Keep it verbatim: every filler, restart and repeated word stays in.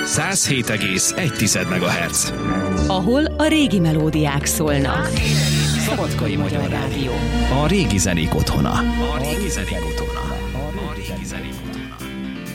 száz hét egész egy megahertz. Ahol a régi melódiák szólnak. Szabadkai Magyar Rádió. A régi zenék otthona. A régi zenék otthona. A régi zenék otthona.